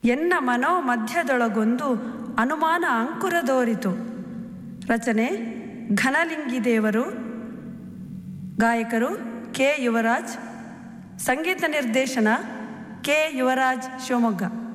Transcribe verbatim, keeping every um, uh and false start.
ಎನ್ನ ಮನೋ ಮಧ್ಯದೊಳಗೊಂದು ಅನುಮಾನ ಅಂಕುರದೋರಿತು. ರಚನೆ ಘನಲಿಂಗಿದೇವರು. ಗಾಯಕರು ಕೆ ಯುವರಾಜ್. ಸಂಗೀತ ನಿರ್ದೇಶನ ಕೆ ಯುವರಾಜ್ ಶಿವಮೊಗ್ಗ.